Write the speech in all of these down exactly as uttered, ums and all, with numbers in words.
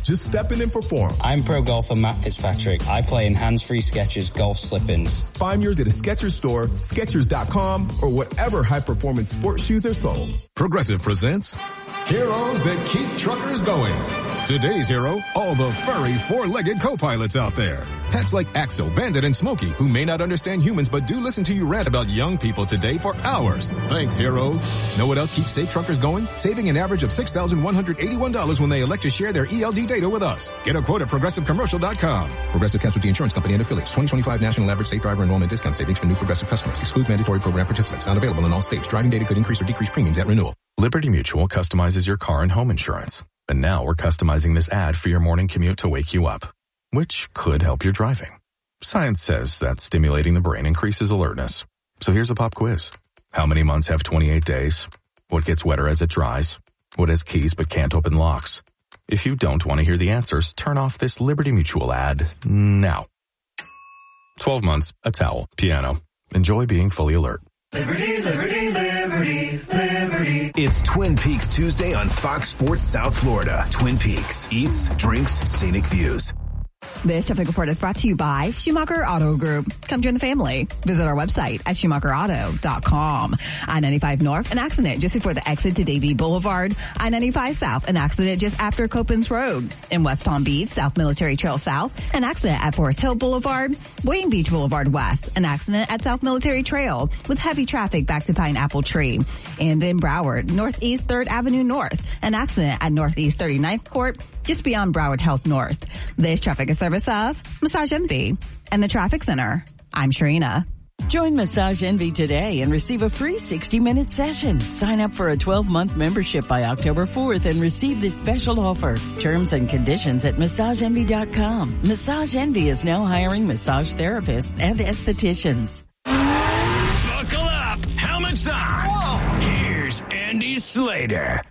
Just step in and perform. I'm pro golfer Matt Fitzpatrick. I play in hands-free Skechers golf slip-ins. Find yours at a Skechers store, Skechers dot com, or whatever high-performance sports shoes are sold. Progressive presents Heroes That Keep Truckers Going. Today's hero, all the furry four-legged co-pilots out there. Pets like Axel, Bandit, and Smokey, who may not understand humans but do listen to you rant about young people today for hours. Thanks, heroes. Know what else keeps safe truckers going? Saving an average of six thousand one hundred eighty-one dollars when they elect to share their E L D data with us. Get a quote at progressive commercial dot com. Progressive Casualty Insurance Company and affiliates. twenty twenty-five National Average Safe Driver Enrollment Discount Savings for new Progressive customers. Excludes mandatory program participants. Not available in all states. Driving data could increase or decrease premiums at renewal. Liberty Mutual customizes your car and home insurance. And now we're customizing this ad for your morning commute to wake you up, which could help your driving. Science says that stimulating the brain increases alertness. So here's a pop quiz. How many months have twenty-eight days? What gets wetter as it dries? What has keys but can't open locks? If you don't want to hear the answers, turn off this Liberty Mutual ad now. twelve months, a towel, piano. Enjoy being fully alert. Liberty, liberty, liberty, liberty. It's Twin Peaks Tuesday on Fox Sports South Florida. Twin Peaks, eats, drinks, scenic views. This traffic report is brought to you by Schumacher Auto Group. Come join the family. Visit our website at schumacher auto dot com. I ninety-five North, an accident just before the exit to Davie Boulevard. I ninety-five South, an accident just after Copens Road. In West Palm Beach, South Military Trail South, an accident at Forest Hill Boulevard. Boynton Beach Boulevard West, an accident at South Military Trail with heavy traffic back to Pineapple Tree. And in Broward, Northeast third Avenue North, an accident at Northeast thirty-ninth Court, just beyond Broward Health North. This traffic is service of Massage Envy and the Traffic Center. I'm Sharina. Join Massage Envy today and receive a free sixty-minute session. Sign up for a twelve-month membership by October fourth and receive this special offer. Terms and conditions at massage envy dot com. Massage Envy is now hiring massage therapists and estheticians. Buckle up. Helmets on. Whoa. Here's Andy Slater.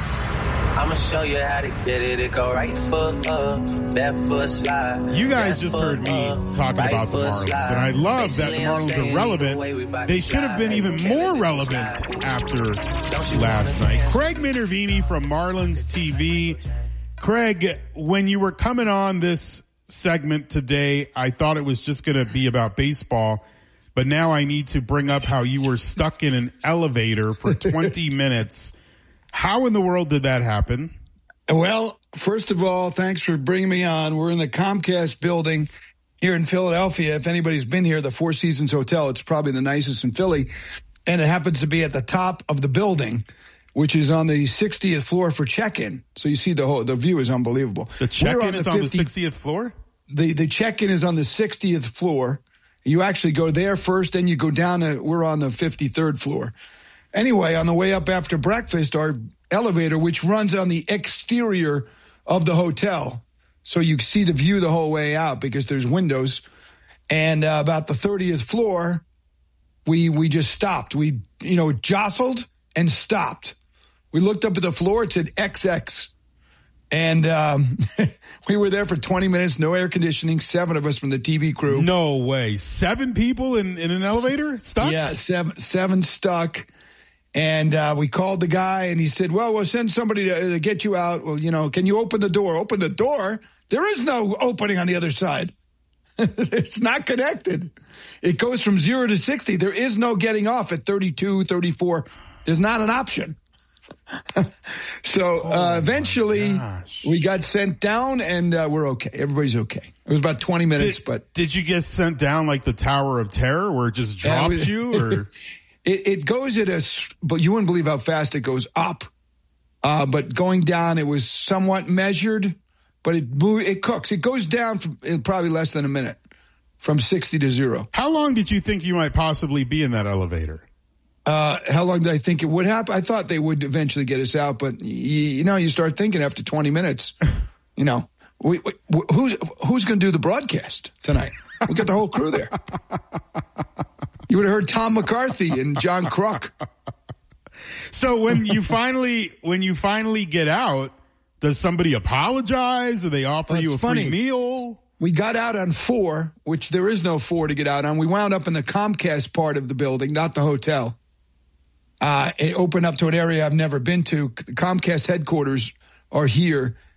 I'ma show you how to get it. It go right foot up, left foot slide. You guys just heard me talking right about the Marlins, slide. and I love that the Basically, Marlins are relevant. They should have been even more relevant after last night. Craig Minervini from Marlins T V. Craig, when you were coming on this segment today, I thought it was just going to be about baseball, but now I need to bring up how you were stuck in an elevator for twenty minutes. How in the world did that happen? Well, first of all, thanks for bringing me on. We're in the Comcast building here in Philadelphia. If anybody's been here, the Four Seasons Hotel, it's probably the nicest in Philly. And it happens to be at the top of the building, which is on the sixtieth floor for check-in. So you see the whole, the view is unbelievable. The check-in is on the sixtieth floor? The, the check-in is on the sixtieth floor. You actually go there first, then you go down. To, we're on the fifty-third floor. Anyway, on the way up after breakfast, our elevator, which runs on the exterior of the hotel, so you see the view the whole way out because there's windows. And uh, about the thirtieth floor, we we just stopped. We, you know, jostled and stopped. We looked up at the floor. It said X X. And um, we were there for twenty minutes, no air conditioning, seven of us from the T V crew. No way. Seven people in, in an elevator stuck? Yeah, seven, seven stuck. And uh, we called the guy, and he said, well, we'll send somebody to, to get you out. Well, you know, can you open the door? Open the door? There is no opening on the other side. It's not connected. It goes from zero to sixty. There is no getting off at thirty-two, thirty-four. There's not an option. So uh, oh eventually we got sent down, and uh, we're okay. Everybody's okay. It was about twenty minutes. Did, but did you get sent down like the Tower of Terror where it just drops yeah, you? Or it, it goes at a, but you wouldn't believe how fast it goes up. Uh, but going down, it was somewhat measured, but it it cooks. It goes down from in probably less than a minute, from sixty to zero. How long did you think you might possibly be in that elevator? Uh, how long did I think it would happen? I thought they would eventually get us out, but you, you know, you start thinking after twenty minutes, you know, we, we, who's who's going to do the broadcast tonight? We got the whole crew there. You would have heard Tom McCarthy and John Kruk. So when you finally when you finally get out, does somebody apologize? Do they offer well, you a funny. free meal? We got out on four, which there is no four to get out on. We wound up in the Comcast part of the building, not the hotel. Uh, it opened up to an area I've never been to. The Comcast headquarters are here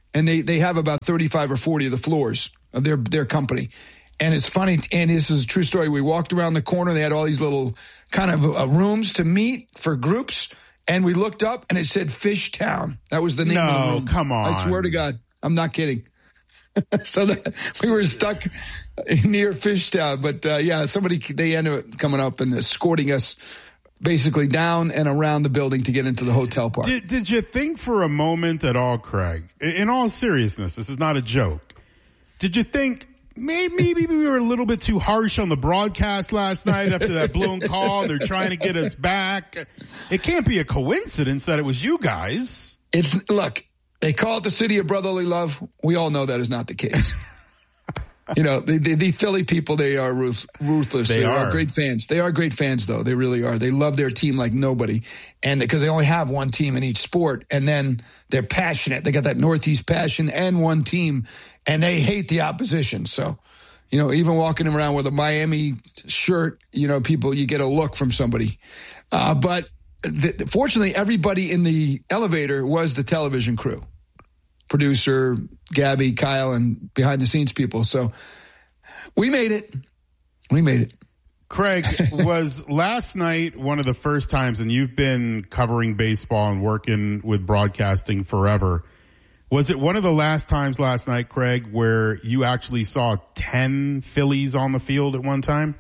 and they, they have about thirty-five or forty of the floors of their, their company. And it's funny, and this is a true story. We walked around the corner. They had all these little kind of uh, rooms to meet for groups. And we looked up, and it said Fish Town. That was the name no, of the room. No, come on. I swear to God. I'm not kidding. So that, we were stuck near Fish Town. But, uh, yeah, somebody, they ended up coming up and escorting us basically down and around the building to get into the hotel park. Did, did you think for a moment at all, Craig, in all seriousness, this is not a joke, did you think, Maybe, maybe we were a little bit too harsh on the broadcast last night after that blown call? They're trying to get us back. It can't be a coincidence that it was you guys. It's look, they call it the city of brotherly love. We all know that is not the case. You know, the, the, the Philly people, they are ruth, ruthless. They, they are. are great fans. They are great fans, though. They really are. They love their team like nobody. And because they only have one team in each sport, and then they're passionate. They got that Northeast passion and one team, and they hate the opposition. So, you know, even walking around with a Miami shirt, you know, people, you get a look from somebody. Uh, but th- fortunately, everybody in the elevator was the television crew. Producer, Gabby, Kyle, and behind-the-scenes people. So we made it. We made it. Craig, was last night one of the first times, and you've been covering baseball and working with broadcasting forever, was it one of the last times last night, Craig, where you actually saw ten Phillies on the field at one time?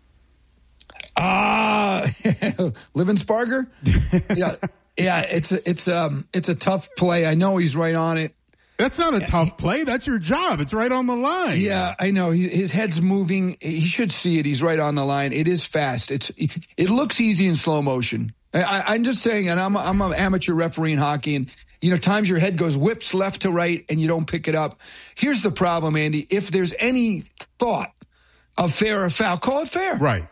Ah, uh, Livensparger? yeah, yeah, it's a, it's um it's a tough play. I know he's right on it. That's not a tough play. That's your job. It's right on the line. Yeah, I know. He, his head's moving. He should see it. He's right on the line. It is fast. It's it looks easy in slow motion. I, I'm just saying, and I'm I'm an amateur referee in hockey, and you know, times your head goes whips left to right, and you don't pick it up. Here's the problem, Andy. If there's any thought of fair or foul, call it fair. Right.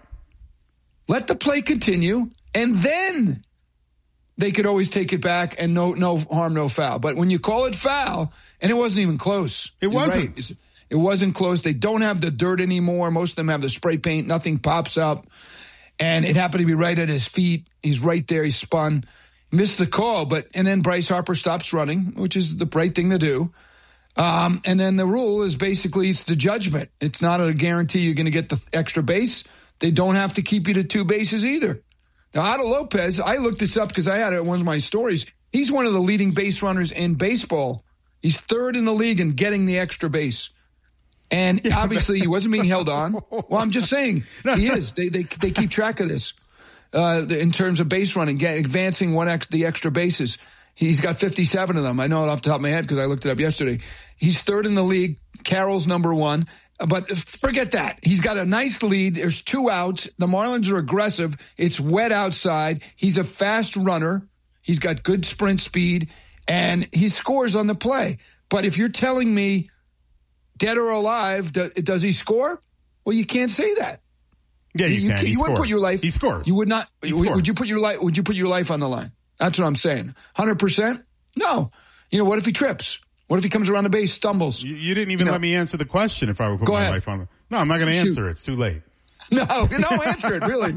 Let the play continue, and then they could always take it back and no no harm, no foul. But when you call it foul, and it wasn't even close. It wasn't. Right. It wasn't close. They don't have the dirt anymore. Most of them have the spray paint. Nothing pops up. And it happened to be right at his feet. He's right there. He spun. Missed the call. But and then Bryce Harper stops running, which is the right thing to do. Um, and then the rule is basically it's the judgment. It's not a guarantee you're going to get the extra base. They don't have to keep you to two bases either. Now, Otto Lopez, I looked this up because I had it in one of my stories. He's one of the leading base runners in baseball. He's third in the league in getting the extra base. And yeah, obviously he wasn't being held on. Well, I'm just saying he is. They they they keep track of this uh, in terms of base running, get, advancing one ex, the extra bases. He's got fifty-seven of them. I know it off the top of my head because I looked it up yesterday. He's third in the league. Carroll's number one. But forget that. He's got a nice lead. There's two outs. The Marlins are aggressive. It's wet outside. He's a fast runner. He's got good sprint speed, and he scores on the play. But if you're telling me, dead or alive, do, does he score? Well, you can't say that. Yeah, you, you can. You, he you wouldn't put your life. He scores. You would not. He would, scores. would you put your life? Would you put your life on the line? That's what I'm saying. one hundred percent? No. You know, what if he trips? What if he comes around the base, stumbles? You, you didn't even you know, let me answer the question if I would put my ahead. life on the... No, I'm not going to answer it. It's too late. No, no, answer it, really.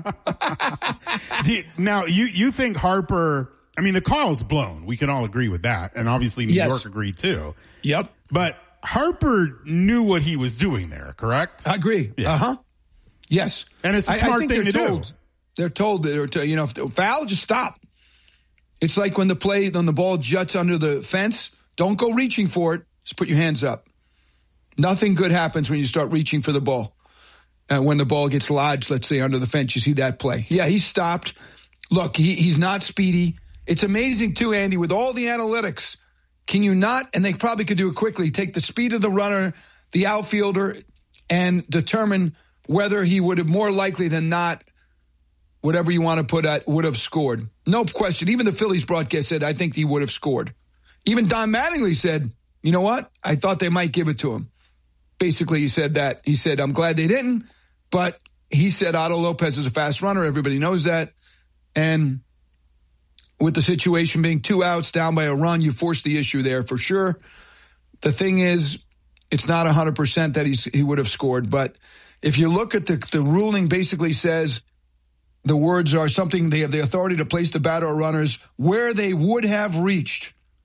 you, now, you, you think Harper... I mean, the call's blown. We can all agree with that. And obviously New yes. York agreed too. Yep. But Harper knew what he was doing there, correct? I agree. Yeah. Uh-huh. Yes. And it's a smart I, I think thing to told, do. They're told, they're to, you know, if foul, just stop. It's like when the play, when the ball juts under the fence, don't go reaching for it. Just put your hands up. Nothing good happens when you start reaching for the ball. And uh, when the ball gets lodged, let's say, under the fence, you see that play. Yeah, he stopped. Look, he, he's not speedy. It's amazing, too, Andy, with all the analytics. Can you not, and they probably could do it quickly, take the speed of the runner, the outfielder, and determine whether he would have more likely than not, whatever you want to put at, would have scored. No question. Even the Phillies broadcast said, I think he would have scored. Even Don Mattingly said, you know what? I thought they might give it to him. Basically, he said that. He said, I'm glad they didn't. But he said Otto Lopez is a fast runner. Everybody knows that. And with the situation being two outs down by a run, you force the issue there for sure. The thing is, it's not one hundred percent that he's, he would have scored. But if you look at the, the ruling, basically says the words are something, they have the authority to place the batter or runners where they would have reached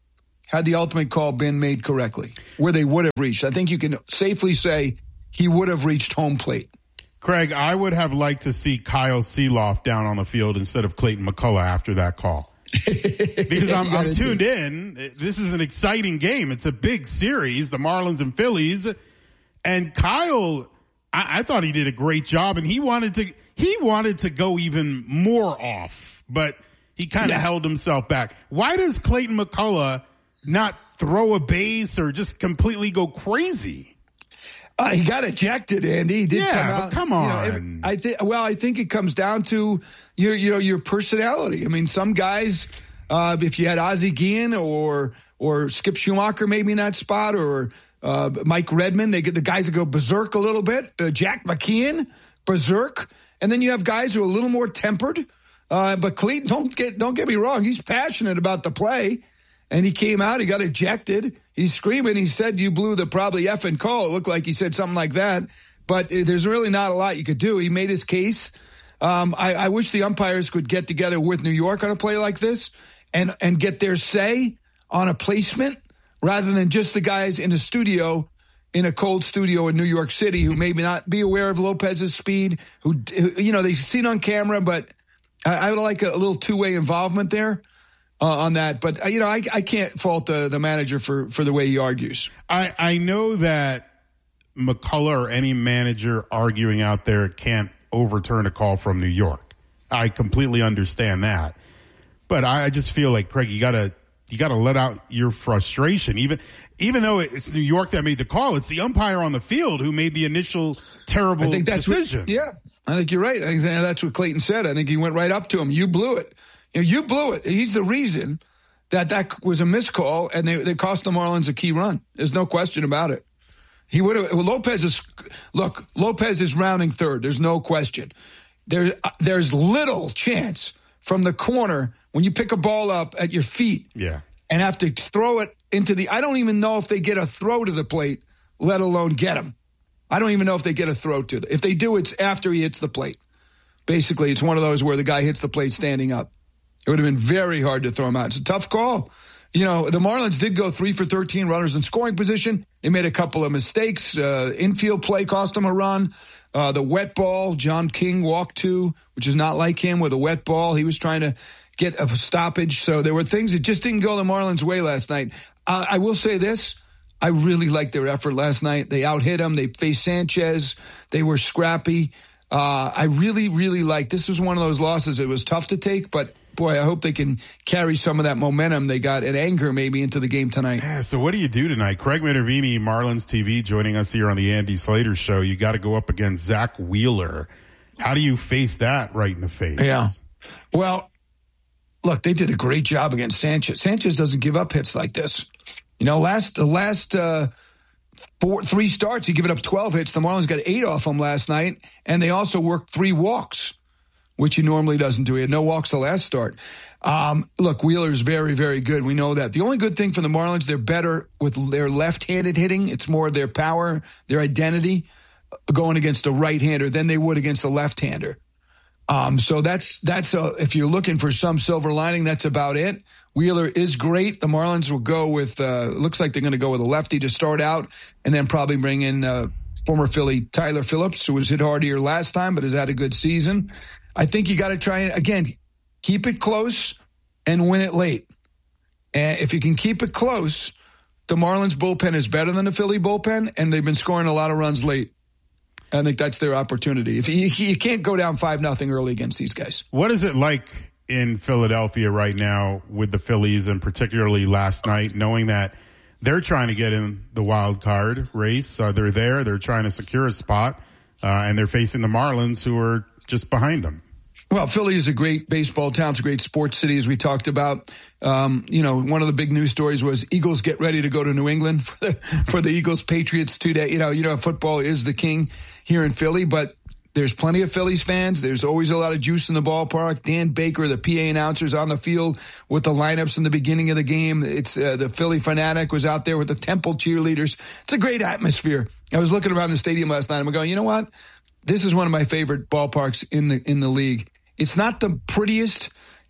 had the ultimate call been made correctly, where they would have reached. I think you can safely say he would have reached home plate. Craig, I would have liked to see Kyle Seeloff down on the field instead of Clayton McCullough after that call. Because I'm, I'm tuned in. This is an exciting game. It's a big series, the Marlins and Phillies. And Kyle, I, I thought he did a great job, and he wanted to he wanted to go even more off, but he kind of yeah. held himself back. Why does Clayton McCullough not throw a base or just completely go crazy? Uh, he got ejected, Andy. He did yeah, come out, but come on. You know, I think. Well, I think it comes down to your, you know, your personality. I mean, some guys, uh, if you had Ozzie Guillen or or Skip Schumacher maybe in that spot, or uh, Mike Redmond, they get the guys that go berserk a little bit. Uh, Jack McKeon, berserk, and then you have guys who are a little more tempered. Uh, but Clayton, don't get don't get me wrong. He's passionate about the play. And he came out, he got ejected. He's screaming. He said, you blew the probably effing call. It looked like he said something like that. But there's really not a lot you could do. He made his case. Um, I, I wish the umpires could get together with New York on a play like this and, and get their say on a placement rather than just the guys in a studio, in a cold studio in New York City who maybe not be aware of Lopez's speed, who, who you know, they see it on camera, but I, I would like a, a little two-way involvement there. Uh, on that, but uh, you know, I, I can't fault the, the manager for, for the way he argues. I, I know that McCullough or any manager arguing out there can't overturn a call from New York. I completely understand that, but I, I just feel like, Craig, you gotta you gotta let out your frustration. Even even though it's New York that made the call, it's the umpire on the field who made the initial terrible I think that's decision. What, yeah, I think you're right. I think that's what Clayton said. I think he went right up to him. You blew it. You know, you blew it. He's the reason that that was a missed call, and they, they cost the Marlins a key run. There's no question about it. He would have. Well, Lopez is look. Lopez is rounding third. There's no question. There, uh, there's little chance from the corner when you pick a ball up at your feet, yeah, and have to throw it into the. I don't even know if they get a throw to the plate, let alone get him. I don't even know if they get a throw to the. If they do, it's after he hits the plate. Basically, it's one of those where the guy hits the plate standing up. It would have been very hard to throw him out. It's a tough call. You know, the Marlins did go three for thirteen runners in scoring position. They made a couple of mistakes. Uh, infield play cost them a run. Uh, the wet ball, John King walked to, which is not like him with a wet ball. He was trying to get a stoppage. So there were things that just didn't go the Marlins' way last night. Uh, I will say this. I really liked their effort last night. They out-hit him. They faced Sanchez. They were scrappy. Uh, I really, really liked this. Was one of those losses. It was tough to take, but boy, I hope they can carry some of that momentum they got and anger maybe into the game tonight. Yeah, so what do you do tonight? Craig Minervini, Marlins T V, joining us here on the Andy Slater Show. You got to go up against Zach Wheeler. How do you face that right in the face? Yeah. Well, look, they did a great job against Sanchez. Sanchez doesn't give up hits like this. You know, last the last uh, four, three starts, he given up twelve hits. The Marlins got eight off him last night, and they also worked three walks, which he normally doesn't do. He had no walks the last start. Um, look, Wheeler's very, very good. We know that. The only good thing for the Marlins, they're better with their left-handed hitting. It's more their power, their identity going against a right-hander than they would against a left-hander. Um, so that's, that's a, if you're looking for some silver lining, that's about it. Wheeler is great. The Marlins will go with, uh, looks like they're going to go with a lefty to start out and then probably bring in uh, former Philly Tyler Phillips, who was hit hard here last time but has had a good season. I think you got to try and, again, keep it close and win it late. And if you can keep it close, the Marlins bullpen is better than the Philly bullpen, and they've been scoring a lot of runs late. I think that's their opportunity. If you, you can't go down five nothing early against these guys. What is it like in Philadelphia right now with the Phillies, and particularly last night, knowing that they're trying to get in the wild card race? Uh, they're there. They're trying to secure a spot, uh, and they're facing the Marlins, who are just behind them. Well, Philly is a great baseball town. It's a great sports city, as we talked about. Um, you know, one of the big news stories was Eagles get ready to go to New England for the, for the Eagles Patriots two-day. You know, you know, football is the king here in Philly, but there's plenty of Phillies fans. There's always a lot of juice in the ballpark. Dan Baker, the P A announcer's on the field with the lineups in the beginning of the game. It's uh, the Philly Fanatic was out there with the Temple cheerleaders. It's a great atmosphere. I was looking around the stadium last night. I'm going, you know what? This is one of my favorite ballparks in the in the league. It's not the prettiest.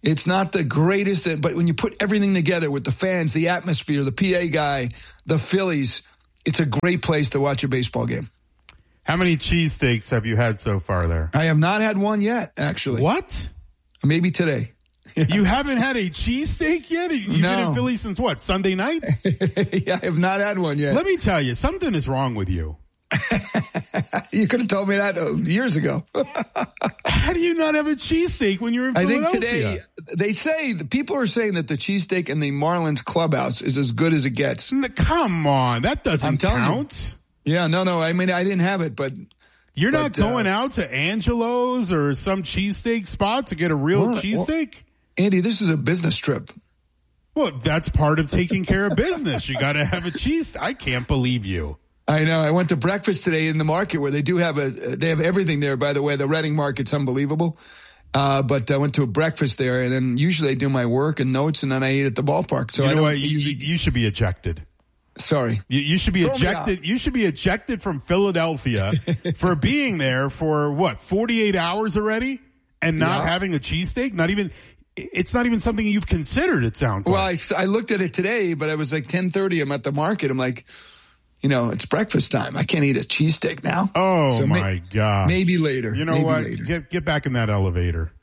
It's not the greatest, but when you put everything together with the fans, the atmosphere, the P A guy, the Phillies, it's a great place to watch a baseball game. How many cheesesteaks have you had so far there? I have not had one yet, actually. What? Maybe today. You haven't had a cheesesteak yet? You've no. been in Philly since what, Sunday night? Yeah, I have not had one yet. Let me tell you, something is wrong with you. You could have told me that years ago. How do you not have a cheesesteak when you're in Philadelphia? I think today, they say, the people are saying that the cheesesteak in the Marlins clubhouse is as good as it gets. Come on, that doesn't count. You. Yeah, no, no, I mean, I didn't have it, but... You're but, not going uh, out to Angelo's or some cheesesteak spot to get a real cheesesteak? Well, Andy, this is a business trip. Well, that's part of taking care of business. You got to have a cheese. I can't believe you. I know. I went to breakfast today in the market where they do have a, they have everything there, by the way. The Reading Market's unbelievable. Uh, but I went to a breakfast there, and then usually I do my work and notes, and then I eat at the ballpark. So you know I don't what? You, usually... you should be ejected. Sorry. You, you should be Throw ejected. You should be ejected from Philadelphia for being there for what, forty-eight hours already and not yeah. having a cheesesteak? Not even, it's not even something you've considered, it sounds well, like. Well, I, I looked at it today, but it was like ten thirty. I'm at the market. I'm like, you know, it's breakfast time. I can't eat a cheesesteak now. Oh, so my may, God. Maybe later. You know maybe what? Later. Get get back in that elevator.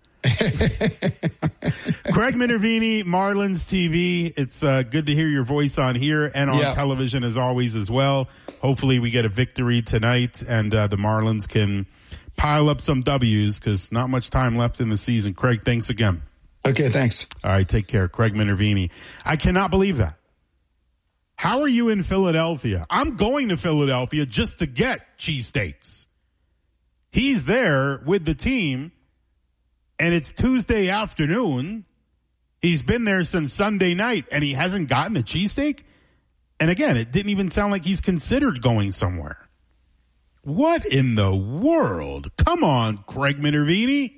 Craig Minervini, Marlins T V. It's uh, good to hear your voice on here and on yeah. television as always as well. Hopefully we get a victory tonight and uh, the Marlins can pile up some W's because not much time left in the season. Craig, thanks again. Okay, thanks. All right, take care. Craig Minervini. I cannot believe that. How are you in Philadelphia? I'm going to Philadelphia just to get cheesesteaks. He's there with the team. And it's Tuesday afternoon. He's been there since Sunday night, and he hasn't gotten a cheesesteak? And again, it didn't even sound like he's considered going somewhere. What in the world? Come on, Craig Minervini.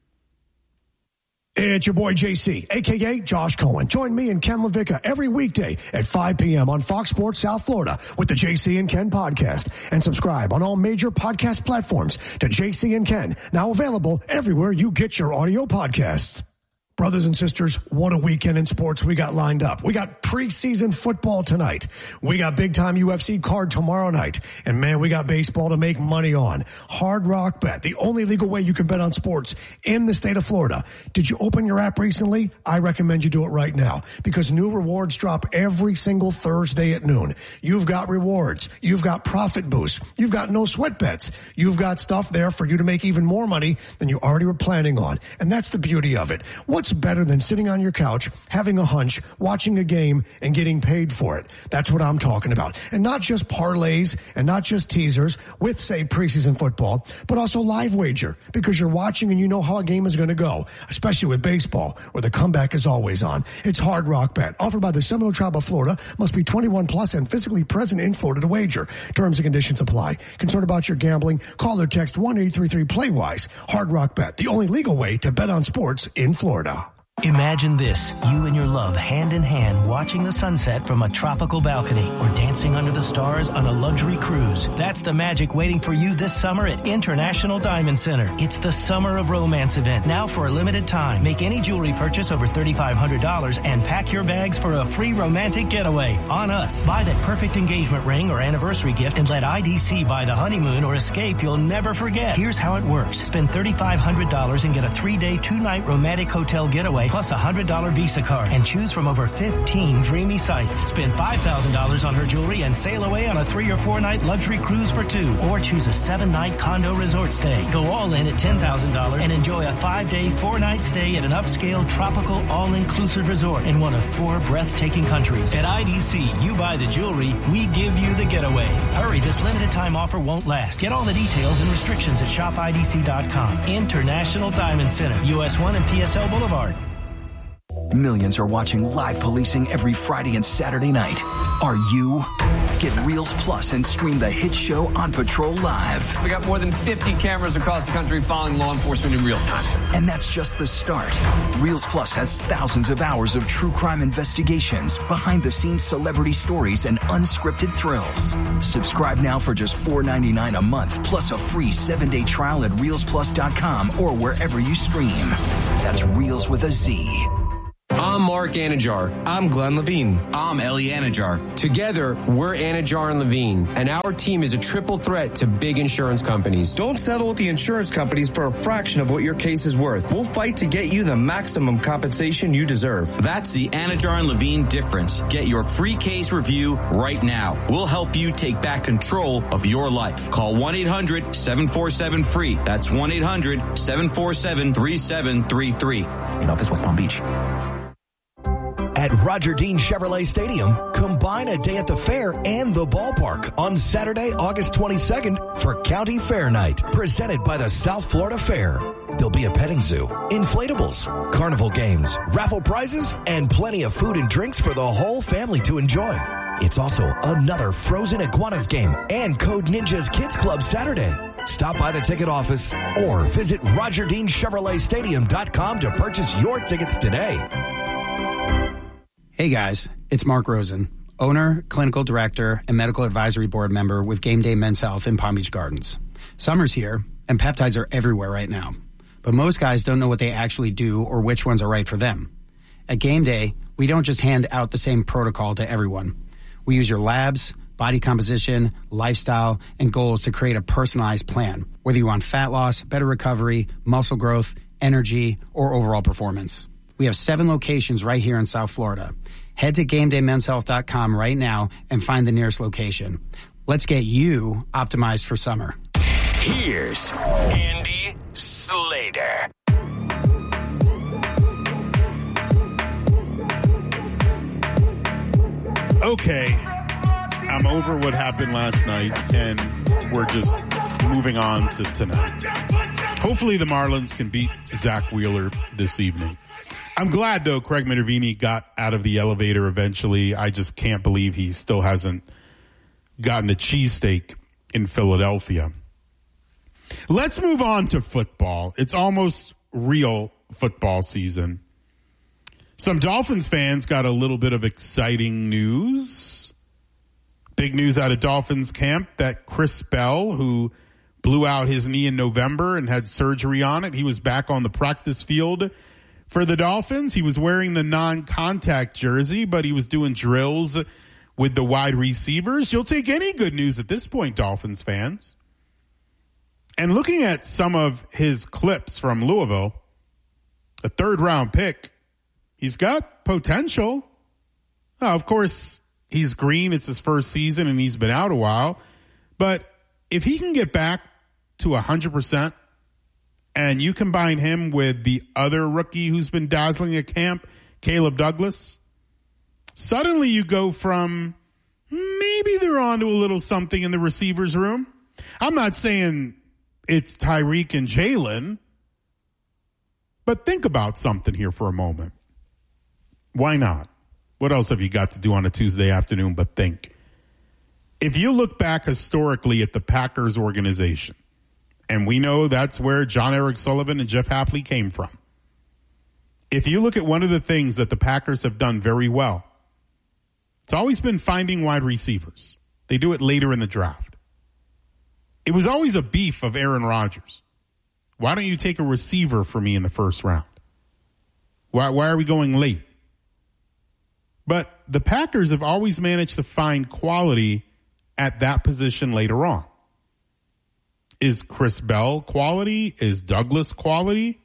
It's your boy J C, a k a. Josh Cohen. Join me and Ken LaVicka every weekday at five p.m. on Fox Sports South Florida with the J C and Ken podcast. And subscribe on all major podcast platforms to J C and Ken, now available everywhere you get your audio podcasts. Brothers and sisters, what a weekend in sports we got lined up. We got preseason football tonight. We got big-time U F C card tomorrow night. And, man, we got baseball to make money on. Hard Rock Bet, the only legal way you can bet on sports in the state of Florida. Did you open your app recently? I recommend you do it right now because new rewards drop every single Thursday at noon. You've got rewards. You've got profit boosts. You've got no sweat bets. You've got stuff there for you to make even more money than you already were planning on. And that's the beauty of it. What's better than sitting on your couch, having a hunch, watching a game, and getting paid for it? That's what I'm talking about. And not just parlays and not just teasers with, say, preseason football, but also live wager because you're watching and you know how a game is going to go, especially with baseball where the comeback is always on. It's Hard Rock Bet, offered by the Seminole Tribe of Florida, must be twenty-one plus and physically present in Florida to wager. Terms and conditions apply. Concerned about your gambling? Call or text one eight three three play wise. Hard Rock Bet, the only legal way to bet on sports in Florida. Imagine this, you and your love hand in hand watching the sunset from a tropical balcony or dancing under the stars on a luxury cruise. That's the magic waiting for you this summer at International Diamond Center. It's the Summer of Romance event, now for a limited time. Make any jewelry purchase over three thousand five hundred dollars and pack your bags for a free romantic getaway on us. Buy that perfect engagement ring or anniversary gift and let I D C buy the honeymoon or escape you'll never forget. Here's how it works. Spend three thousand five hundred dollars and get a three-day, two-night romantic hotel getaway plus a one hundred dollars Visa card and choose from over fifteen dreamy sites. Spend five thousand dollars on her jewelry and sail away on a three or four night luxury cruise for two, or choose a seven night condo resort stay. Go all in at ten thousand dollars and enjoy a five day, four night stay at an upscale tropical all-inclusive resort in one of four breathtaking countries. At I D C, you buy the jewelry, we give you the getaway. Hurry, this limited time offer won't last. Get all the details and restrictions at shop I D C dot com. International Diamond Center, U S one and P S L Boulevard. Millions are watching live policing every Friday and Saturday night. Are you? Get Reels Plus and stream the hit show On Patrol live. We got more than fifty cameras across the country following law enforcement in real time. And that's just the start. Reels Plus has thousands of hours of true crime investigations, behind-the-scenes celebrity stories, and unscripted thrills. Subscribe now for just four dollars and ninety-nine cents a month, plus a free seven-day trial at reels plus dot com or wherever you stream. That's Reels with a Z. I'm Mark Anajar. I'm Glenn Levine. I'm Ellie Anajar. Together, we're Anajar and Levine, and our team is a triple threat to big insurance companies. Don't settle with the insurance companies for a fraction of what your case is worth. We'll fight to get you the maximum compensation you deserve. That's the Anajar and Levine difference. Get your free case review right now. We'll help you take back control of your life. Call one eight hundred seven four seven free. That's one eight hundred seven four seven three seven three three. In office, West Palm Beach. At Roger Dean Chevrolet Stadium, combine a day at the fair and the ballpark on Saturday, August twenty-second for County Fair Night, presented by the South Florida Fair. There'll be a petting zoo, inflatables, carnival games, raffle prizes, and plenty of food and drinks for the whole family to enjoy. It's also another Frozen Iguanas game and Code Ninjas Kids Club Saturday. Stop by the ticket office or visit roger dean chevrolet stadium dot com to purchase your tickets today. Hey guys, it's Mark Rosen, owner, clinical director, and medical advisory board member with Game Day Men's Health in Palm Beach Gardens. Summer's here, and peptides are everywhere right now. But most guys don't know what they actually do or which ones are right for them. At Game Day, we don't just hand out the same protocol to everyone. We use your labs, body composition, lifestyle, and goals to create a personalized plan, whether you want fat loss, better recovery, muscle growth, energy, or overall performance. We have seven locations right here in South Florida. Head to game day men's health dot com right now and find the nearest location. Let's get you optimized for summer. Here's Andy Slater. Okay, I'm over what happened last night, and we're just moving on to tonight. Hopefully the Marlins can beat Zach Wheeler this evening. I'm glad, though, Craig Minervini got out of the elevator eventually. I just can't believe he still hasn't gotten a cheesesteak in Philadelphia. Let's move on to football. It's almost real football season. Some Dolphins fans got a little bit of exciting news. Big news out of Dolphins camp that Chris Bell, who blew out his knee in November and had surgery on it, he was back on the practice field for the Dolphins. He was wearing the non-contact jersey, but he was doing drills with the wide receivers. You'll take any good news at this point, Dolphins fans. And looking at some of his clips from Louisville, a third-round pick, he's got potential. Now, of course, he's green. It's his first season, and he's been out a while. But if he can get back to one hundred percent, and you combine him with the other rookie who's been dazzling at camp, Caleb Douglas, suddenly you go from maybe they're on to a little something in the receivers room. I'm not saying it's Tyreek and Jalen, but think about something here for a moment. Why not? What else have you got to do on a Tuesday afternoon but think? If you look back historically at the Packers organization, and we know that's where John Eric Sullivan and Jeff Hafley came from. If you look at one of the things that the Packers have done very well, it's always been finding wide receivers. They do it later in the draft. It was always a beef of Aaron Rodgers. Why don't you take a receiver for me in the first round? Why, why are we going late? But the Packers have always managed to find quality at that position later on. Is Chris Bell quality? Is Douglas quality?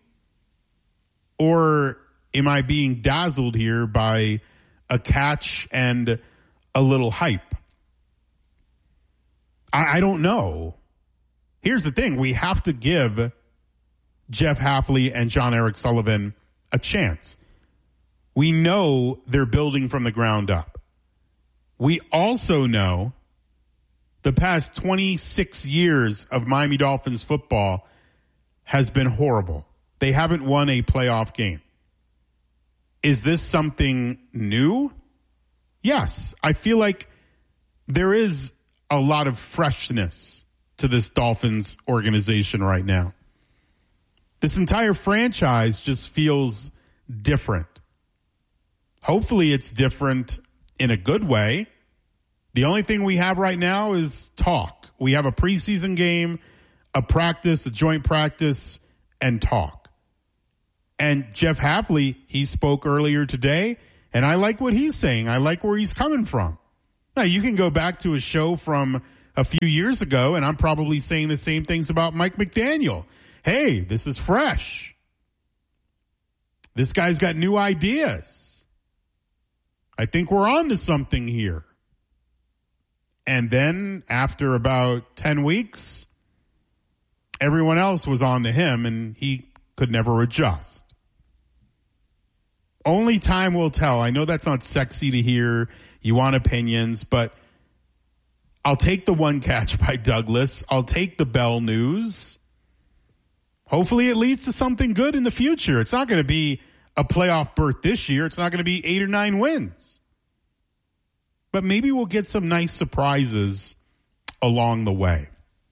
Or am I being dazzled here by a catch and a little hype? I, I don't know. Here's the thing. We have to give Jeff Hafley and John Eric Sullivan a chance. We know they're building from the ground up. We also know the past twenty-six years of Miami Dolphins football has been horrible. They haven't won a playoff game. Is this something new? Yes. I feel like there is a lot of freshness to this Dolphins organization right now. This entire franchise just feels different. Hopefully it's different in a good way. The only thing we have right now is talk. We have a preseason game, a practice, a joint practice, and talk. And Jeff Hafley, he spoke earlier today, and I like what he's saying. I like where he's coming from. Now, you can go back to a show from a few years ago, and I'm probably saying the same things about Mike McDaniel. Hey, this is fresh. This guy's got new ideas. I think we're on to something here. And then after about ten weeks, everyone else was on to him, and he could never adjust. Only time will tell. I know that's not sexy to hear. You want opinions, but I'll take the one catch by Douglas. I'll take the Bell news. Hopefully it leads to something good in the future. It's not going to be a playoff berth this year. It's not going to be eight or nine wins. But maybe we'll get some nice surprises along the way.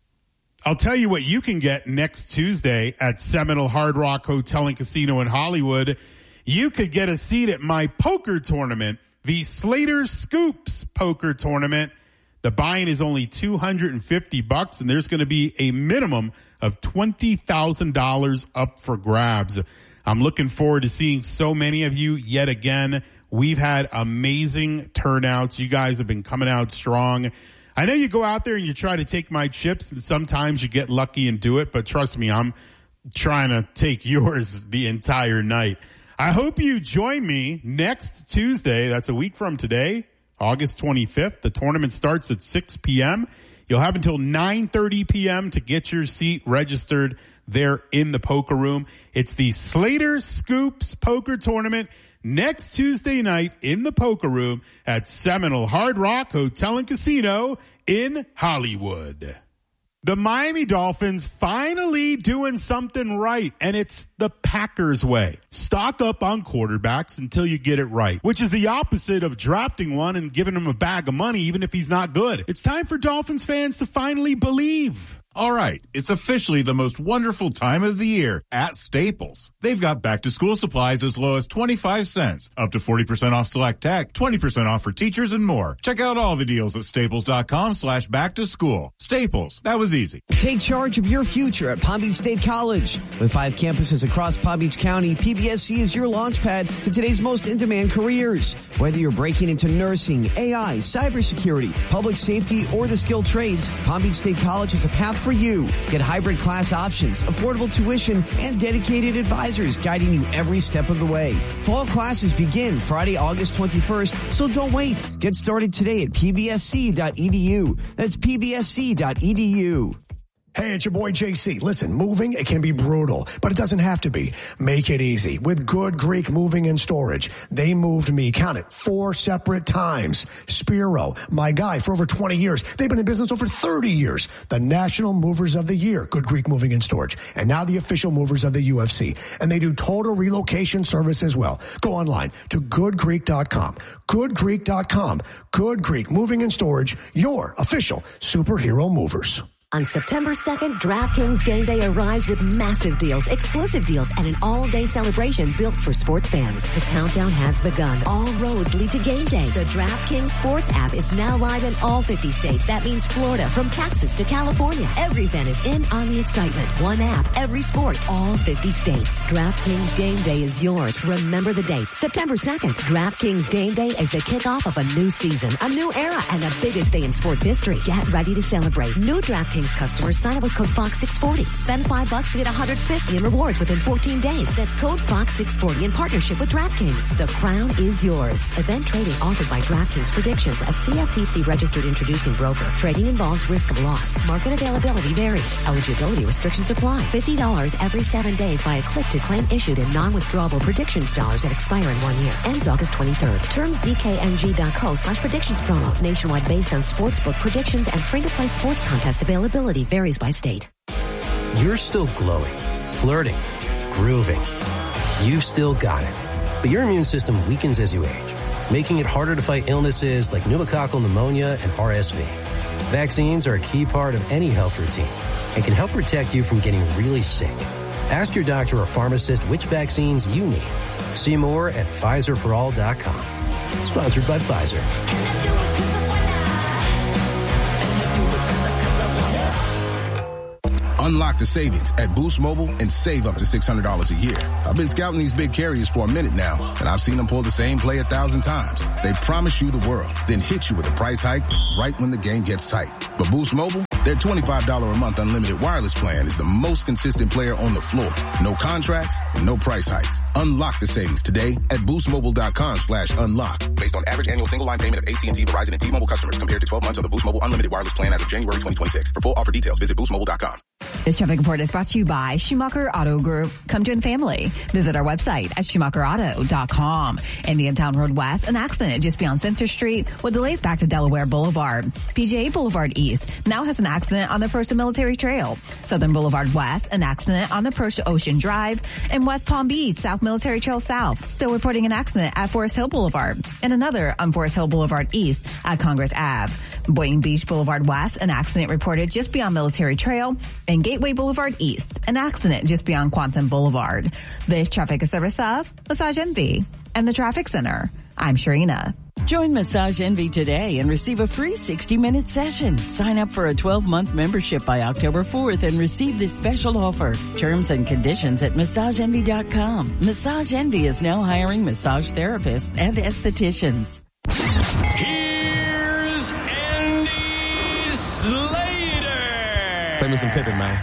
I'll tell you what you can get next Tuesday at Seminole Hard Rock Hotel and Casino in Hollywood. You could get a seat at my poker tournament, the Slater Scoops Poker Tournament. The buy-in is only two hundred fifty bucks, and there's going to be a minimum of twenty thousand dollars up for grabs. I'm looking forward to seeing so many of you yet again. We've had amazing turnouts. You guys have been coming out strong. I know you go out there and you try to take my chips, and sometimes you get lucky and do it, but trust me, I'm trying to take yours the entire night. I hope you join me next Tuesday. That's a week from today, August twenty-fifth. The tournament starts at six p.m. You'll have until nine thirty p.m. to get your seat registered there in the poker room. It's the Slater Scoops Poker Tournament next Tuesday night in the poker room at Seminole Hard Rock Hotel and Casino in Hollywood. The Miami Dolphins finally doing something right, and it's the Packers way. Stock up on quarterbacks until you get it right, which is the opposite of drafting one and giving him a bag of money even if he's not good. It's time for Dolphins fans to finally believe. All right, it's officially the most wonderful time of the year at Staples. They've got back-to-school supplies as low as twenty-five cents, up to forty percent off select tech, twenty percent off for teachers, and more. Check out all the deals at staples.com slash back-to-school. Staples, that was easy. Take charge of your future at Palm Beach State College. With five campuses across Palm Beach County, P B S C is your launchpad to today's most in-demand careers. Whether you're breaking into nursing, A I, cybersecurity, public safety, or the skilled trades, Palm Beach State College is a path for you. Get hybrid class options, affordable tuition, and dedicated advisors guiding you every step of the way. Fall classes begin Friday, August twenty-first, so don't wait. Get started today at p b s c dot e d u. That's p b s c dot e d u. Hey, it's your boy J C. Listen, moving, it can be brutal, but it doesn't have to be. Make it easy with Good Greek Moving and Storage. They moved me, count it, four separate times. Spiro, my guy for over twenty years. They've been in business over thirty years. The National Movers of the Year, Good Greek Moving and Storage. And now the official movers of the U F C. And they do total relocation service as well. Go online to good greek dot com. good greek dot com. Good Greek Moving and Storage, your official superhero movers. On September second, DraftKings Game Day arrives with massive deals, exclusive deals, and an all-day celebration built for sports fans. The countdown has begun. All roads lead to Game Day. The DraftKings Sports app is now live in all fifty states. That means Florida, from Texas to California. Every fan is in on the excitement. One app, every sport, all fifty states. DraftKings Game Day is yours. Remember the date, September second. DraftKings Game Day is the kickoff of a new season, a new era, and the biggest day in sports history. Get ready to celebrate. New DraftKings customers sign up with code Fox six forty. Spend five bucks to get one hundred fifty in rewards within fourteen days. That's code Fox six forty in partnership with DraftKings. The crown is yours. Event trading offered by DraftKings Predictions, a C F T C registered introducing broker. Trading involves risk of loss. Market availability varies. Eligibility restrictions apply. fifty dollars every seven days via click to claim issued in non-withdrawable Predictions dollars that expire in one year. Ends August twenty-third. Terms d k n g dot co slash predictions promo. Nationwide based on sportsbook predictions and free-to-play sports contest availability. Varies by state. You're still glowing, flirting, grooving. You've still got it. But your immune system weakens as you age. making it harder to fight illnesses like pneumococcal pneumonia and R S V. Vaccines are a key part of any health routine and can help protect you from getting really sick. Ask your doctor or pharmacist which vaccines you need. See more at Pfizer for all dot com. Sponsored by Pfizer. Unlock the savings at Boost Mobile and save up to six hundred dollars a year. I've been scouting these big carriers for a minute now, and I've seen them pull the same play a thousand times. They promise you the world, then hit you with a price hike right when the game gets tight. But Boost Mobile, their twenty-five dollars a month unlimited wireless plan is the most consistent player on the floor. No contracts and no price hikes. Unlock the savings today at boostmobile.com slash unlock. Based on average annual single line payment of A T and T, Verizon, and T-Mobile customers compared to twelve months of the Boost Mobile unlimited wireless plan as of January twenty twenty-six. For full offer details, visit boost mobile dot com. This traffic report is brought to you by Schumacher Auto Group. Come join the family. Visit our website at schumacher auto dot com. Indiantown Road West, an accident just beyond Center Street with delays back to Delaware Boulevard. P J A Boulevard East now has an accident on the First and Military Trail. Southern Boulevard West, an accident on the First Ocean Drive. And West Palm Beach, South Military Trail South, still reporting an accident at Forest Hill Boulevard. And another on Forest Hill Boulevard East at Congress Avenue. Boynton Beach Boulevard West, an accident reported just beyond Military Trail. And Gateway Boulevard East, an accident just beyond Quantum Boulevard. This traffic is service of Massage Envy and the Traffic Center. I'm Sharina. Join Massage Envy today and receive a free sixty-minute session. Sign up for a twelve-month membership by October fourth and receive this special offer. Terms and conditions at massage envy dot com. Massage Envy is now hiring massage therapists and estheticians. Here's Andy Slater. Play me some Pippin, man.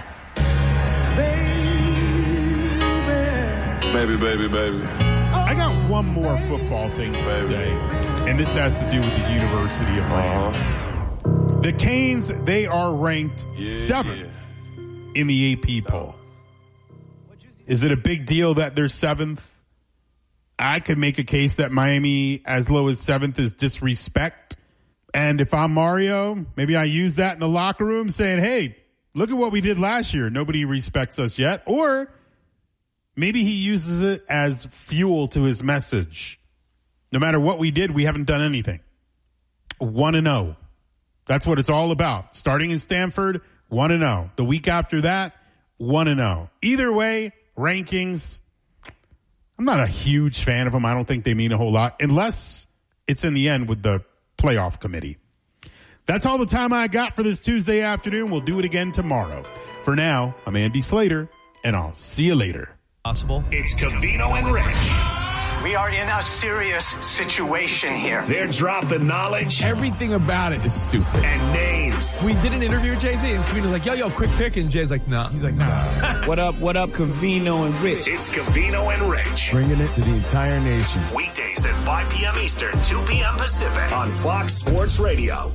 Baby, baby, baby. I got one more football thing to say, and this has to do with the University of Miami. Uh-huh. The Canes, they are ranked yeah, seventh yeah. in the A P poll. Is it a big deal that they're seventh? I could make a case that Miami as low as seventh is disrespect. And if I'm Mario, maybe I use that in the locker room saying, hey, look at what we did last year. Nobody respects us yet. Or maybe he uses it as fuel to his message. No matter what we did, we haven't done anything. one and oh. That's what it's all about. Starting in Stanford, one and oh. The week after that, one and oh. Either way, rankings, I'm not a huge fan of them. I don't think they mean a whole lot, unless it's in the end with the playoff committee. That's all the time I got for this Tuesday afternoon. We'll do it again tomorrow. For now, I'm Andy Slater, and I'll see you later. Possible. It's Covino and Rich. We are in a serious situation here. They're dropping knowledge. Everything about it is stupid. And names. We did an interview with Jay-Z, and Covino's like, yo, yo, quick pick. And Jay's like, nah. He's like, nah. What up, what up, Covino and Rich? It's Covino and Rich. Bringing it to the entire nation. Weekdays at five p.m. Eastern, two p.m. Pacific on Fox Sports Radio.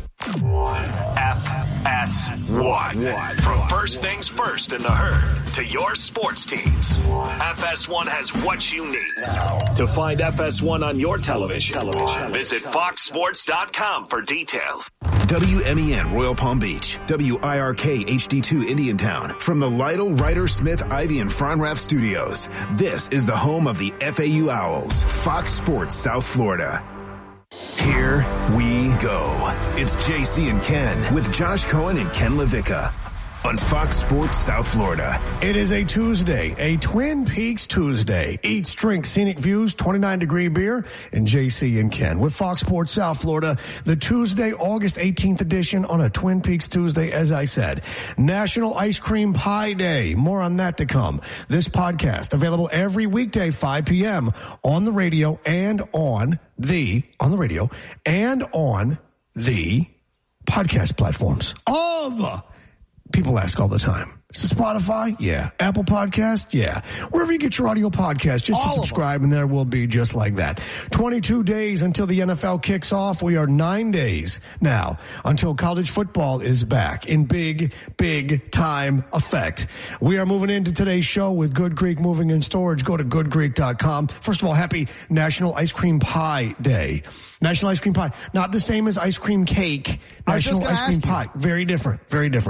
F S one. From first things first in the herd to your sports teams. F S one has what you need. To find F S one on your television, television. visit fox sports dot com for details. W M E N Royal Palm Beach, W I R K H D two Indiantown. From the Lytle, Ryder, Smith, Ivy, and Fronrath studios, this is the home of the F A U Owls, Fox Sports South Florida. Here we go. It's J C and Ken with Josh Cohen and Ken LaVicka on Fox Sports South Florida. It is a Tuesday, a Twin Peaks Tuesday. Eats, drink, scenic views, twenty-nine degree beer, and J C and Ken with Fox Sports South Florida. The Tuesday, August eighteenth edition on a Twin Peaks Tuesday, as I said. National Ice Cream Pie Day. More on that to come. This podcast available every weekday, five p.m. on the radio and on the, on the radio and on the podcast platforms of people ask all the time. Is it Spotify? Yeah. Apple Podcast? Yeah. Wherever you get your audio podcast, just all subscribe and there will be just like that. twenty-two days until the N F L kicks off. We are nine days now until college football is back in big, big time effect. We are moving into today's show with Good Creek Moving and Storage. Go to good creek dot com. First of all, happy National Ice Cream Pie Day. National Ice Cream Pie. Not the same as ice cream cake. National Ice Cream Pie. Very different. Very different.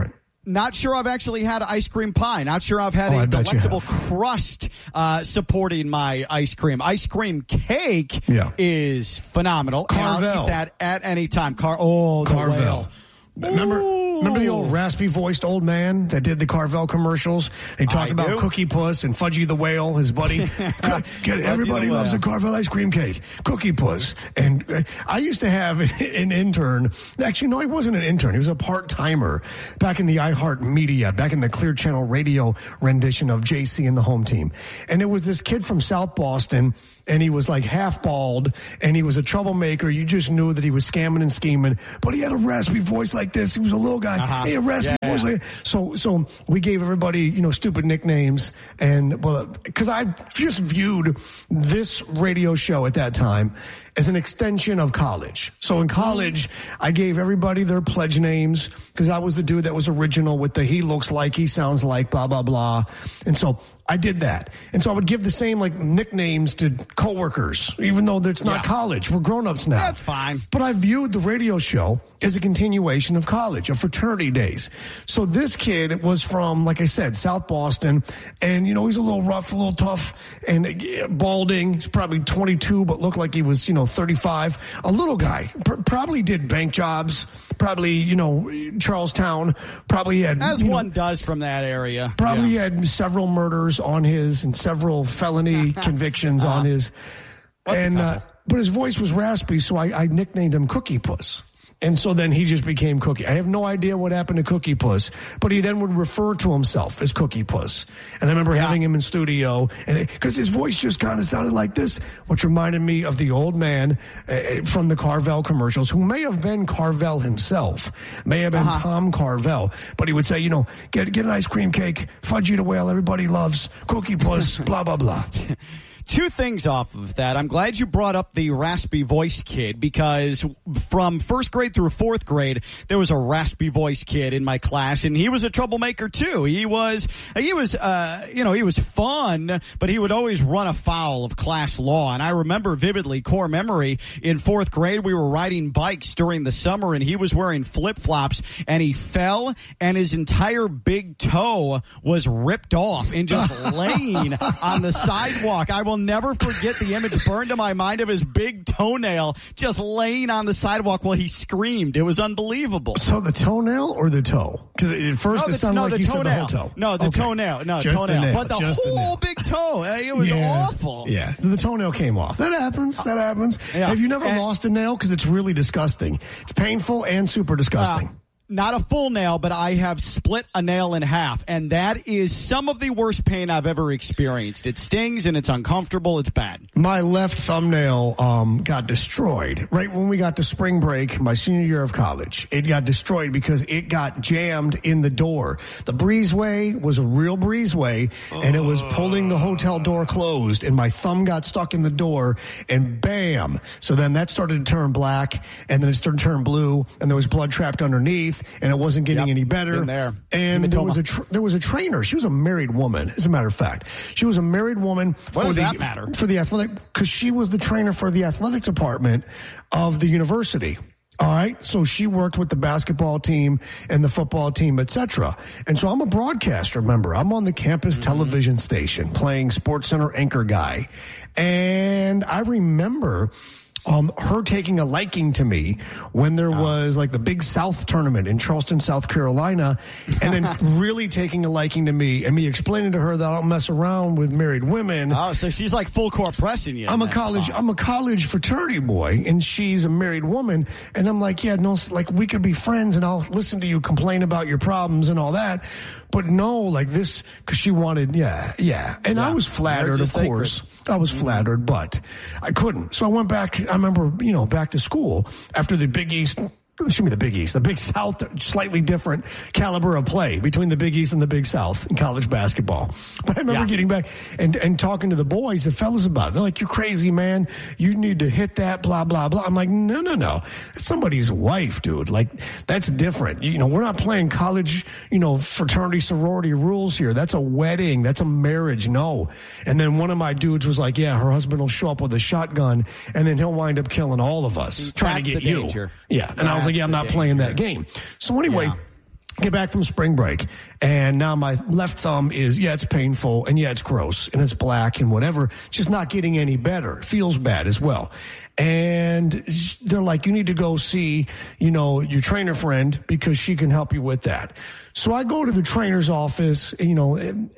Not sure I've actually had ice cream pie. Not sure I've had Oh, I a bet you delectable crust uh, supporting my ice cream. Ice cream cake Yeah. is phenomenal. And I'll Carvel. eat that at any time. Car- oh, the Carvel. whale. Remember, remember the old raspy-voiced old man that did the Carvel commercials? He talked I about do. Cookie Puss and Fudgy the Whale, his buddy. Get, everybody the loves Whale. a Carvel ice cream cake. Cookie Puss. And uh, I used to have an intern. Actually, no, he wasn't an intern. He was a part-timer back in the iHeart Media, back in the Clear Channel radio rendition of J C and the Home Team. And it was this kid from South Boston, and he was like half bald, and he was a troublemaker. You just knew that he was scamming and scheming, but he had a raspy voice like this. He was a little guy. Uh-huh. He had a raspy Yeah. voice like So, so we gave everybody, you know, stupid nicknames, and well, because I just viewed this radio show at that time as an extension of college. So in college, I gave everybody their pledge names because I was the dude that was original with the he looks like, he sounds like, blah, blah, blah. And so I did that. And so I would give the same like nicknames to coworkers, even though it's not Yeah. college. We're grown-ups now. That's fine. But I viewed the radio show as a continuation of college, of fraternity days. So this kid was from, like I said, South Boston. And, you know, he's a little rough, a little tough, and uh, balding. He's probably twenty-two, but looked like he was, you know, thirty-five. A little guy. Pr- probably did bank jobs. Probably, you know, Charlestown. Probably had... As you one know, does from that area. Probably Yeah. had several murders on his and several felony convictions on his. And uh, but his voice was raspy, so I, I nicknamed him Cookie Puss. And so then he just became Cookie. I have no idea what happened to Cookie Puss, but he then would refer to himself as Cookie Puss. And I remember Yeah. having him in studio, and because his voice just kind of sounded like this, which reminded me of the old man uh, from the Carvel commercials, who may have been Carvel himself, may have been Uh-huh. Tom Carvel, but he would say, you know, get get an ice cream cake, Fudgy the Whale, everybody loves, Cookie Puss, blah, blah, blah. Two things off of that. I'm glad you brought up the raspy voice kid, because from first grade through fourth grade, there was a raspy voice kid in my class, and he was a troublemaker too. He was, he was, uh, you know, he was fun, but he would always run afoul of class law. And I remember vividly, core memory, in fourth grade, we were riding bikes during the summer, and he was wearing flip-flops, and he fell, and his entire big toe was ripped off and just laying on the sidewalk. I will never forget the image burned to my mind of his big toenail just laying on the sidewalk while he screamed. It was unbelievable. So the toenail or the toe? Because at first No, it the- sounded no, like the you said the toenail. whole toe. No, the Okay. toenail. No, Just toenail. The nail. But the Just the whole nail. big toe. uh, It was Yeah. awful. Yeah, the toenail came off. That happens. That happens. Yeah. Have you never And- lost a nail? Because it's really disgusting. It's painful and super disgusting. Uh, Not a full nail, but I have split a nail in half, and that is some of the worst pain I've ever experienced. It stings, and it's uncomfortable. It's bad. My left thumbnail um, got destroyed right when we got to spring break, my senior year of college. It got destroyed because it got jammed in the door. The breezeway was a real breezeway, and it was pulling the hotel door closed, and my thumb got stuck in the door, and bam! So then that started to turn black, and then it started to turn blue, and there was blood trapped underneath. And it wasn't getting Yep, any better. been there. And Hematoma. there was a tr- there was a trainer. She was a married woman, as a matter of fact. She was a married woman. What for does the, that matter? For the athletic, because she was the trainer for the athletic department of the university. All right, so she worked with the basketball team and the football team, et cetera. And so I'm a broadcaster. Remember, I'm on the campus Mm-hmm. television station playing SportsCenter anchor guy, and I remember. Um, her taking a liking to me when there was like the Big South tournament in Charleston, South Carolina, and then really taking a liking to me and me explaining to her that I don't mess around with married women. Oh, so she's like full court pressing you. I'm a in that college, spot. I'm a college fraternity boy, and she's a married woman, and I'm like, yeah, no, like we could be friends, and I'll listen to you complain about your problems and all that, but no, like this, because she wanted, yeah, yeah, and Yeah. I was flattered, Marriage of is sacred. course, I was flattered, but I couldn't, so I went back. I remember, you know, back to school after the Big East. Excuse me, the Big East, the Big South, slightly different caliber of play between the Big East and the Big South in college basketball. But I remember Yeah. getting back and, and talking to the boys, the fellas about it. They're like, you're crazy, man. You need to hit that, blah, blah, blah. I'm like, no, no, no. That's somebody's wife, dude. Like, that's different. You know, we're not playing college, you know, fraternity, sorority rules here. That's a wedding. That's a marriage. No. And then one of my dudes was like, yeah, her husband will show up with a shotgun and then he'll wind up killing all of us trying to That's get the you. danger. Yeah. And I was like, That's yeah, I'm the not playing danger. that game. So anyway, Yeah. Get back from spring break, and now my left thumb is, yeah, it's painful, and yeah, it's gross, and it's black, and whatever. Just not getting any better. It feels bad as well. And they're like, you need to go see, you know, your trainer friend because she can help you with that. So I go to the trainer's office, you know, and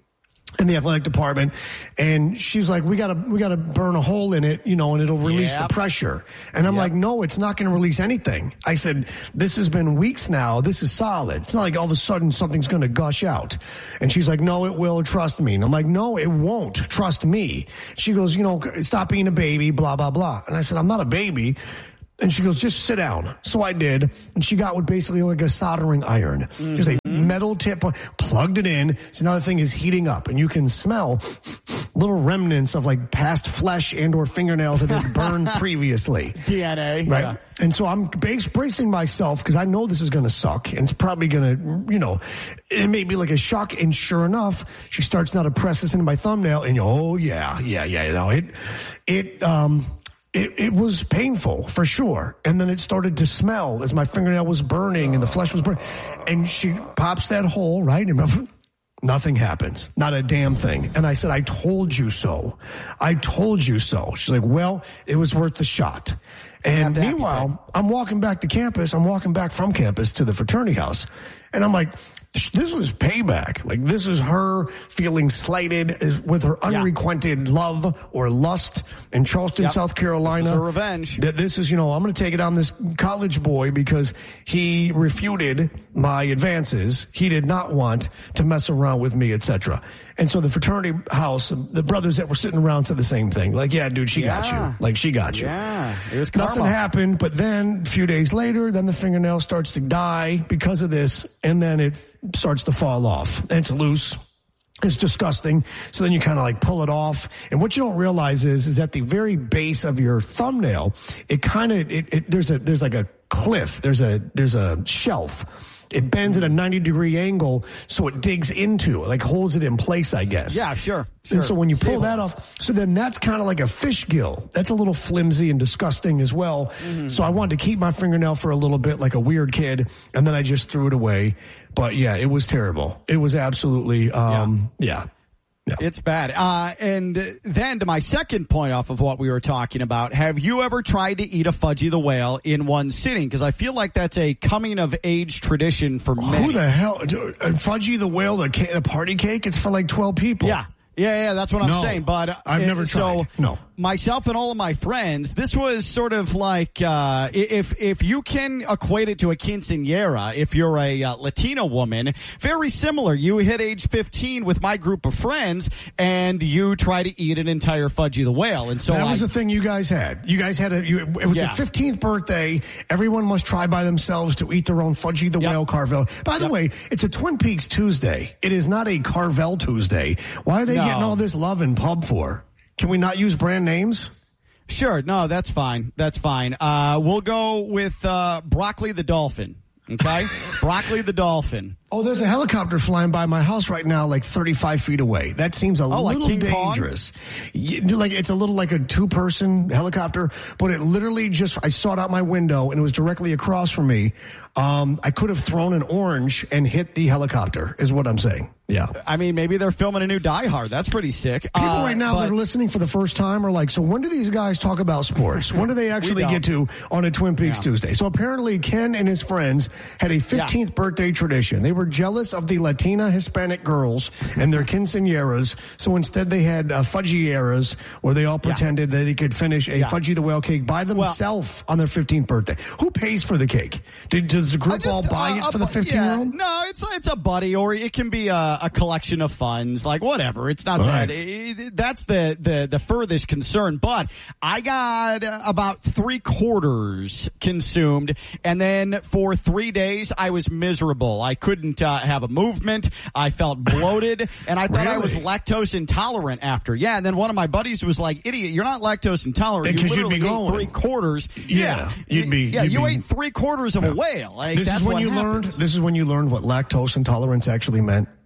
in the athletic department, and she's like, we gotta, we gotta burn a hole in it, you know, and it'll release Yep. the pressure. And I'm Yep. like, no, it's not going to release anything. I said, this has been weeks now. This is solid. It's not like all of a sudden something's going to gush out. And she's like, no, it will. Trust me. And I'm like, no, it won't. Trust me. She goes, you know, stop being a baby, blah, blah, blah. And I said, I'm not a baby. And she goes, just sit down. So I did. And she got with basically like a soldering iron. Mm-hmm. Just a metal tip, plugged it in. So now the thing is heating up. And you can smell little remnants of like past flesh and or fingernails that had burned previously. D N A. Right. Yeah. And so I'm base bracing myself because I know this is going to suck. And it's probably going to, you know, it may be like a shock. And sure enough, she starts now to press this into my thumbnail. And, oh, yeah, yeah, yeah. You know, it, it, um, It, it was painful for sure. And then it started to smell as my fingernail was burning and the flesh was burning. And she pops that hole, right? And nothing happens. Not a damn thing. And I said, I told you so. I told you so. She's like, well, it was worth the shot. And meanwhile, I'm walking back to campus. I'm walking back from campus to the fraternity house. And I'm like, this was payback. Like, this is her feeling slighted with her unrequited yeah. love or lust in Charleston, yep. South Carolina. This is her revenge. That this is, you know, I'm going to take it on this college boy because he refuted my advances. He did not want to mess around with me, et cetera. And so the fraternity house, the brothers that were sitting around said the same thing. Like, yeah, dude, she yeah. got you. Like, she got you. Yeah, it was karma. Nothing happened, but then a few days later, then the fingernail starts to die because of this, and then it starts to fall off. And it's loose. It's disgusting. So then you kind of like pull it off. And what you don't realize is, is at the very base of your thumbnail, it kind of, it, it, there's a, there's like a cliff. There's a, there's a shelf. It bends at a ninety degree angle, so it digs into, like holds it in place, I guess. Yeah, sure. sure. And so when you pull Stable. that off, so then that's kind of like a fish gill. That's a little flimsy and disgusting as well. Mm-hmm. So I wanted to keep my fingernail for a little bit like a weird kid, and then I just threw it away. But yeah, it was terrible. It was absolutely, um, yeah. yeah. Yeah. It's bad. Uh, and then to my second point off of what we were talking about, have you ever tried to eat a Fudgy the Whale in one sitting? Because I feel like that's a coming-of-age tradition for many. Who the hell? Fudgy the Whale, the, ca- the party cake? It's for like twelve people. Yeah. Yeah, yeah, that's what I'm no, saying. But I've it, never tried. So no. Myself and all of my friends, this was sort of like uh, if if you can equate it to a quinceañera, if you're a uh, Latina woman, very similar. You hit age fifteen with my group of friends, and you try to eat an entire Fudgy the Whale. And so that I, was the thing you guys had. You guys had a. You, it was yeah. a fifteenth birthday. Everyone must try by themselves to eat their own Fudgy the yep. Whale Carvel. By the yep. way, it's a Twin Peaks Tuesday. It is not a Carvel Tuesday. Why are they no. getting all this love and pub for? Can we not use brand names? Sure. No, that's fine. That's fine. Uh, we'll go with uh, Broccoli the Dolphin. Okay? Broccoli the Dolphin. Oh, there's a helicopter flying by my house right now, like thirty-five feet away. That seems a oh, little like dangerous. You, like it's a little like a two-person helicopter, but it literally just, I saw it out my window and it was directly across from me. Um, I could have thrown an orange and hit the helicopter, is what I'm saying. Yeah. I mean, maybe they're filming a new Die Hard. That's pretty sick. People uh, right now but, that are listening for the first time are like, so when do these guys talk about sports? When do they actually get to on a Twin Peaks yeah. Tuesday? So apparently Ken and his friends had a fifteenth yeah. birthday tradition. They were jealous of the Latina Hispanic girls and their quinceañeras. So instead they had uh, Fudgy-eras where they all pretended yeah. that they could finish a yeah. Fudgy the Whale cake by themselves well, on their fifteenth birthday. Who pays for the cake? Did, does the group just, all buy uh, it for the fifteen-year-old? Yeah, no, it's, it's a buddy, or it can be a, a collection of funds, like whatever. It's not all that. Right. It, that's the, the, the furthest concern. But I got about three quarters consumed, and then for three days I was miserable. I couldn't uh, have a movement. I felt bloated, and I thought really? I was lactose intolerant after. Yeah, and then one of my buddies was like, "Idiot, you're not lactose intolerant. You literally you'd be ate going. three quarters." Yeah, yeah. you'd be. Yeah, you'd you be, ate three quarters of yeah. a whale. Like, this that's is when what you happened. learned. This is when you learned what lactose intolerance actually meant.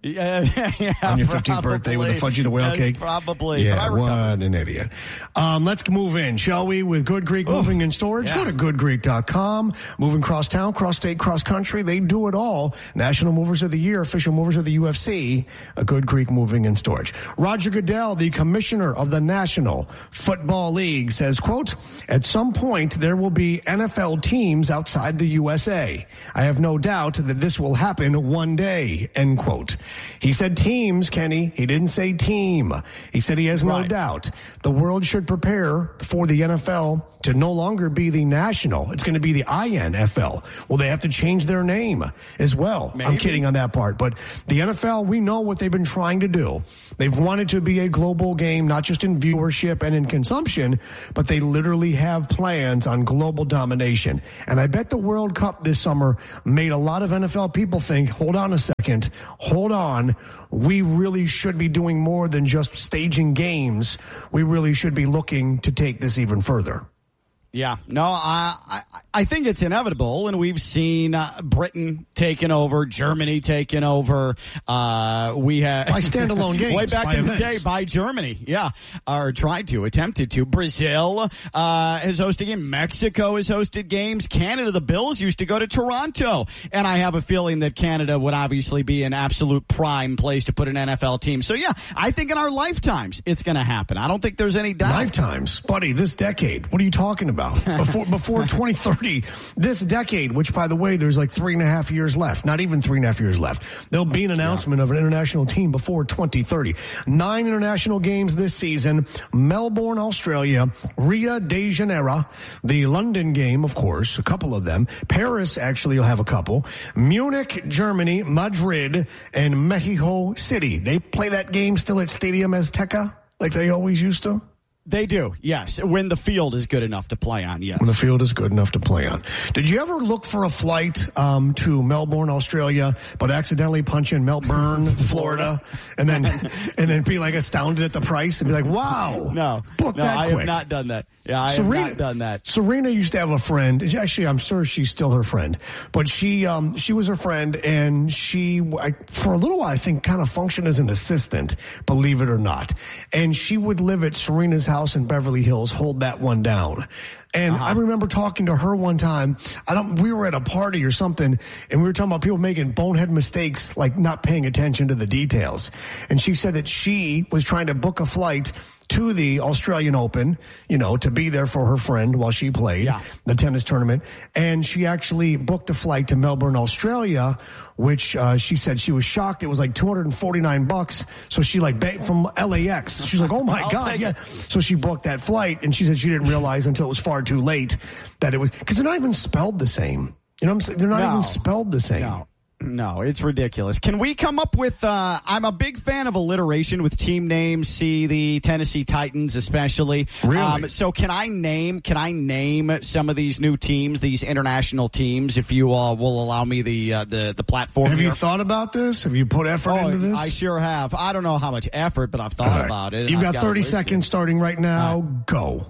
Yeah, yeah, on your fifteenth birthday with a Fudgy the Whale yes, cake? Probably. Yeah, what an idiot. Um, let's move in, shall we, with Good Greek Ooh, Moving and Storage. Yeah. Go to good greek dot com. Moving cross town, cross state, cross country. They do it all. National Movers of the Year, official movers of the U F C, a Good Greek Moving and Storage. Roger Goodell, the commissioner of the National Football League, says, quote, at some point there will be N F L teams outside the U S A. I have no doubt that this will happen one day, end quote. He said teams, Kenny. He didn't say team. He said he has no right. doubt. The world should prepare for the N F L to no longer be the national. It's going to be the I N F L. Well, they have to change their name as well. Maybe. I'm kidding on that part. But the N F L, we know what they've been trying to do. They've wanted to be a global game, not just in viewership and in consumption, but they literally have plans on global domination. And I bet the World Cup this summer made a lot of N F L people think, hold on a second, hold on. We really should be doing more than just staging games. We really should be looking to take this even further. Yeah, no, I, I I think it's inevitable, and we've seen uh, Britain taking over, Germany taking over. Uh, we have by standalone games, way back in events. the day by Germany, yeah, or tried to, attempted to. Brazil uh, has hosted games. Mexico has hosted games. Canada, the Bills used to go to Toronto, and I have a feeling that Canada would obviously be an absolute prime place to put an N F L team. So yeah, I think in our lifetimes it's going to happen. I don't think there's any doubt. Lifetimes, buddy, this decade. What are you talking about? before before twenty thirty, this decade, which, by the way, there's like three and a half years left, not even three and a half years left. There'll be an announcement yeah. of an international team before twenty thirty. Nine international games this season. Melbourne, Australia, Rio de Janeiro, the London game, of course, a couple of them. Paris, actually, will have a couple. Munich, Germany, Madrid, and Mexico City. They play that game still at Stadium Azteca like they always used to? They do, yes. When the field is good enough to play on, yes. When the field is good enough to play on. Did you ever look for a flight um, to Melbourne, Australia, but accidentally punch in Melbourne, Florida, and then and then be like astounded at the price and be like, "Wow, no, book no, that I quick." have not done that. Yeah, I Serena, have not done that. Serena used to have a friend. Actually, I'm sure she's still her friend, but she um, she was her friend, and she I, for a little while I think kind of functioned as an assistant, believe it or not. And she would live at Serena's house in Beverly Hills, hold that one down. And uh-huh. I remember talking to her one time. I don't. We were at a party or something, and we were talking about people making bonehead mistakes, like not paying attention to the details. And she said that she was trying to book a flight to the Australian Open, you know, to be there for her friend while she played yeah. the tennis tournament. And she actually booked a flight to Melbourne, Australia, which uh, she said she was shocked. It was like two hundred forty-nine bucks. So she like banked from L A X. She's like, oh my God. Yeah. It. So she booked that flight, and she said she didn't realize until it was far too late that it was, because they're not even spelled the same. You know what I'm saying? They're not no. even spelled the same. No. No, it's ridiculous. Can we come up with, uh, I'm a big fan of alliteration with team names, see the Tennessee Titans especially. Really? Um, so can I name, can I name some of these new teams, these international teams, if you uh, will allow me the, uh, the, the platform Have here? you thought about this? Have you put effort oh, into this? I sure have. I don't know how much effort, but I've thought right. about it. You've got got thirty seconds starting right now. Right. Go.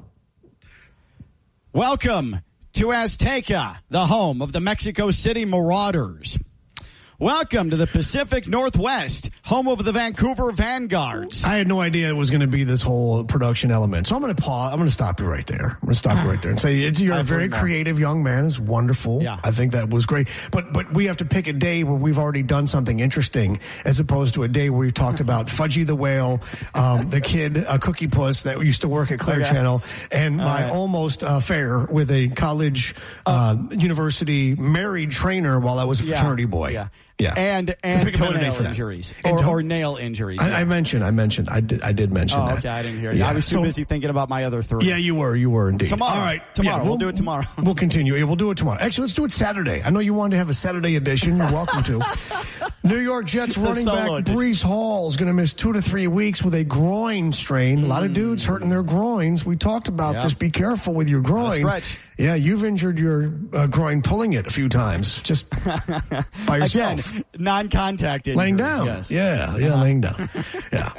Welcome to Azteca, the home of the Mexico City Marauders. Welcome to the Pacific Northwest, home of the Vancouver Vanguards. I had no idea it was going to be this whole production element. So I'm going to pause. I'm going to stop you right there. I'm going to stop you right there and say you're a very creative young man. It's wonderful. Yeah. I think that was great. But but we have to pick a day where we've already done something interesting, as opposed to a day where we've talked about Fudgy the Whale, um, the kid, uh, Cookie Puss that used to work at Clear okay. Channel, and my right. almost uh, affair with a college, uh, university married trainer while I was a fraternity yeah. boy. Yeah. Yeah, and and toenail injuries or, or nail injuries. I, yeah. I mentioned, I mentioned, I did, I did mention oh, that. Okay, I didn't hear you. Yeah. I was too so, busy thinking about my other three. Yeah, you were, you were indeed. Tomorrow, all right, tomorrow, yeah, we'll, we'll do it tomorrow. We'll continue. Yeah, we'll do it tomorrow. Actually, let's do it Saturday. I know you wanted to have a Saturday edition. You're welcome to. New York Jets running back edition. Breece Hall is going to miss two to three weeks with a groin strain. A lot of dudes hurting their groins. We talked about yeah. just be careful with your groin. Stretch. Yeah, you've injured your uh, groin pulling it a few times, just by yourself. Again, non-contact injury. Laying down. Yes. Yeah, yeah, uh-huh. laying down. Yeah.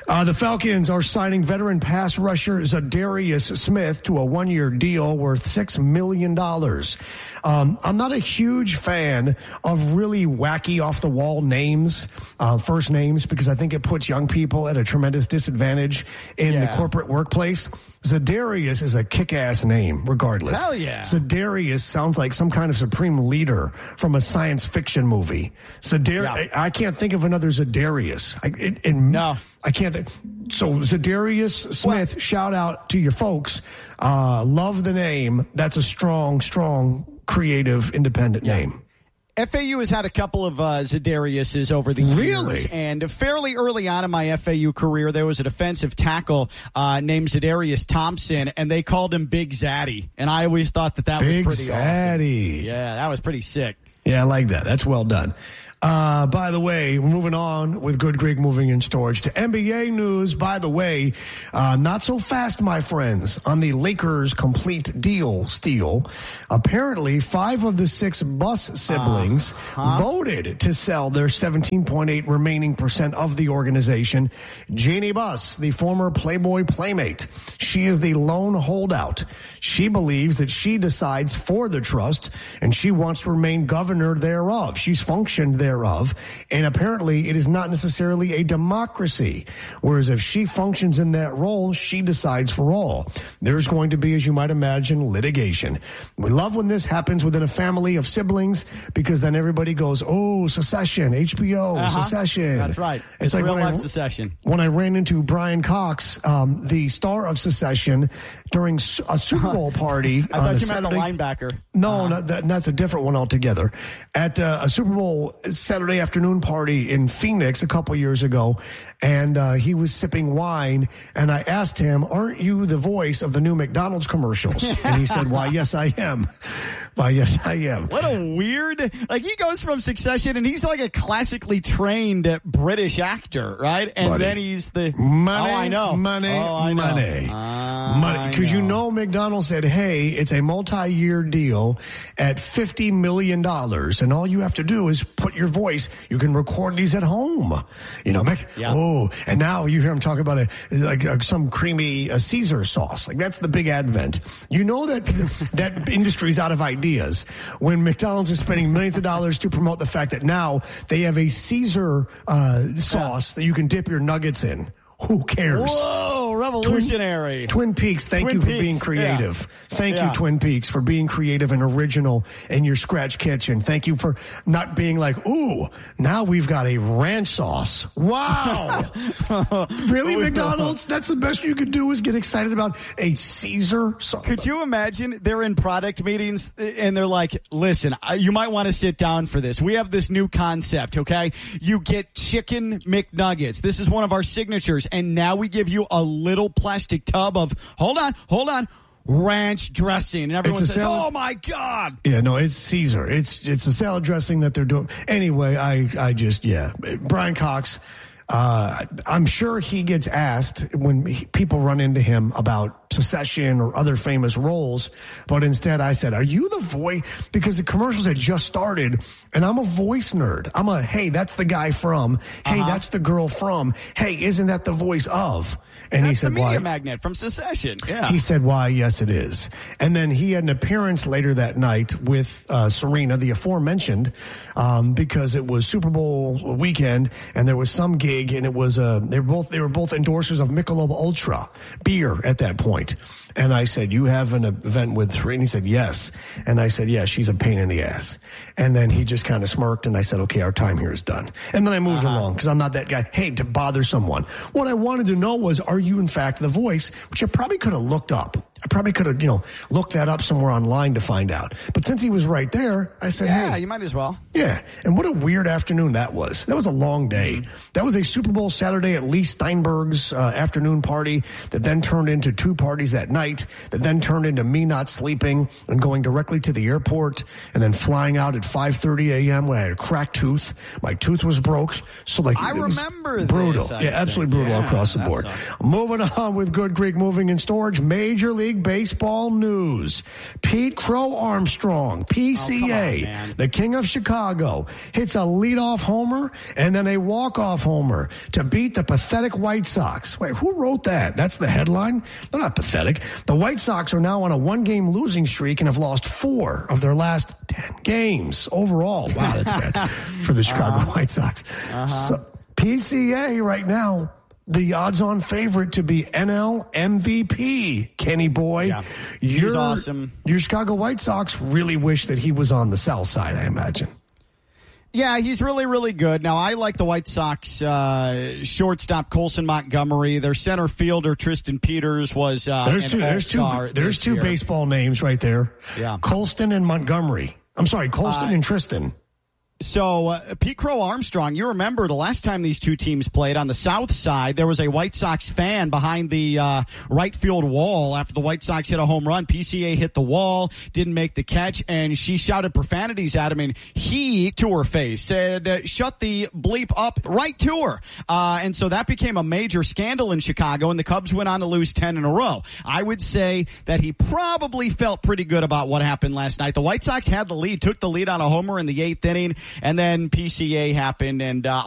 Uh, the Falcons are signing veteran pass rusher Zadarius Smith to a one-year deal worth six million dollars. Um, I'm not a huge fan of really wacky off-the-wall names, uh, first names, because I think it puts young people at a tremendous disadvantage in Yeah. the corporate workplace. Zadarius is a kick-ass name, regardless. Hell yeah. Zadarius sounds like some kind of supreme leader from a science fiction movie. Zadar- Yeah. I, I can't think of another Zadarius. I, it, it, no. I can't think. So Zadarius Smith, what? Shout out to your folks. Uh, love the name. That's a strong, strong, creative, independent yeah. name. F A U has had a couple of uh, Zadariuses over the really? years. And fairly early on in my F A U career, there was a defensive tackle uh, named Zadarius Thompson, and they called him Big Zaddy. And I always thought that that Big was pretty Zaddy. awesome. Yeah, that was pretty sick. Yeah, I like that. That's well done. Uh, by the way, moving on with Good Greek Moving and Storage to N B A news. By the way, uh, not so fast, my friends, on the Lakers complete deal steal. Apparently, five of the six Buss siblings uh-huh. voted to sell their seventeen point eight remaining percent of the organization. Jeannie Buss, the former Playboy Playmate, she is the lone holdout. She believes that she decides for the trust, and she wants to remain governor thereof. She's functioned thereof, and apparently it is not necessarily a democracy. Whereas if she functions in that role, she decides for all. There's going to be, as you might imagine, litigation. We love when this happens within a family of siblings, because then everybody goes, oh, secession, H B O, uh-huh. secession. That's right. It's, it's like real when life I, secession. When I ran into Brian Cox, um, the star of Secession, during a Super Bowl party. I on thought a you meant Saturday. a linebacker. No, uh-huh. no that, that's a different one altogether. At uh, a Super Bowl Saturday afternoon party in Phoenix a couple years ago, and uh, he was sipping wine, and I asked him, aren't you the voice of the new McDonald's commercials? And he said, why, yes, I am. Why, yes, I am. What a weird, like he goes from Succession, and he's like a classically trained British actor, right? And Buddy. then he's the, money, oh, I know. money, oh, I know. money, uh, money. Because you know McDonald's said, hey, it's a multi-year deal at fifty million dollars, and all you have to do is put your voice. You can record these at home. You know, Mick? Yeah. Oh, and now you hear him talk about a, like a, some creamy uh, Caesar sauce. Like that's the big advent. You know that that industry's out of ideas when McDonald's is spending millions of dollars to promote the fact that now they have a Caesar uh, sauce yeah. that you can dip your nuggets in. Who cares? Whoa, revolutionary. Twin, Twin Peaks, thank Twin you for Peaks. being creative. Yeah. Thank yeah. you, Twin Peaks, for being creative and original in your scratch kitchen. Thank you for not being like, ooh, now we've got a ranch sauce. Wow. Really, McDonald's? That's the best you could do is get excited about a Caesar sauce. Could you imagine they're in product meetings and they're like, listen, you might want to sit down for this. We have this new concept, okay? You get chicken McNuggets. This is one of our signatures. And now we give you a little plastic tub of, hold on, hold on, ranch dressing. And everyone says, salad- oh, my God. Yeah, no, it's Caesar. It's it's a salad dressing that they're doing. Anyway, I, I just, yeah. Brian Cox, uh, I'm sure he gets asked when he, people run into him about Secession or other famous roles, but instead I said, are you the voice? Because the commercials had just started, and I'm a voice nerd. I'm a, hey, that's the guy from. Hey, uh-huh. that's the girl from. Hey, isn't that the voice of? And That's he said, the media why? magnet from Secession. Yeah. He said, why? Yes, it is. And then he had an appearance later that night with uh, Serena, the aforementioned, um, because it was Super Bowl weekend and there was some gig, and it was uh, they were both they were both endorsers of Michelob Ultra beer at that point. And I said, you have an event with Serena? And he said, yes. And I said, yeah, she's a pain in the ass. And then he just kind of smirked, and I said, okay, our time here is done. And then I moved uh-huh. along because I'm not that guy. Hey, to bother someone. What I wanted to know was, are you in fact the voice? Which I probably could have looked up. I probably could have, you know, looked that up somewhere online to find out. But since he was right there, I said, yeah, hey. you might as well. Yeah. And what a weird afternoon that was. That was a long day. That was a Super Bowl Saturday at Lee Steinberg's uh, afternoon party that then turned into two parties that night, that then turned into me not sleeping and going directly to the airport and then flying out at five thirty a.m. when I had a cracked tooth. My tooth was broke. So like, I remember brutal. This, yeah, absolutely brutal yeah, across the board. Moving on with Good Greek Moving and Storage, Major League big baseball news. Pete Crow Armstrong, P C A, oh, on, the king of Chicago, hits a leadoff homer and then a walk-off homer to beat the pathetic White Sox. Wait, who wrote that? That's the headline? They're not pathetic. The White Sox are now on a one-game losing streak and have lost four of their last ten games overall. Wow, that's bad for the Chicago uh-huh. White Sox. Uh-huh. So, P C A right now, the odds-on favorite to be N L M V P, Kenny boy. Yeah, he's your, awesome. Your Chicago White Sox really wish that he was on the south side, I imagine. Yeah, he's really, really good. Now, I like the White Sox uh, shortstop Colson Montgomery. Their center fielder Tristan Peters was uh, there's an two. There's two. There's two year. baseball names right there. Yeah, Colston and Montgomery. I'm sorry, Colston uh, and Tristan. So, uh, Pete Crow Armstrong, you remember the last time these two teams played on the south side, there was a White Sox fan behind the uh, right field wall after the White Sox hit a home run. P C A hit the wall, didn't make the catch, and she shouted profanities at him, and he, to her face, said, uh, shut the bleep up right to her. Uh, and so that became a major scandal in Chicago, and the Cubs went on to lose ten in a row. I would say that he probably felt pretty good about what happened last night. The White Sox had the lead, took the lead on a homer in the eighth inning, and then P C A happened, and uh,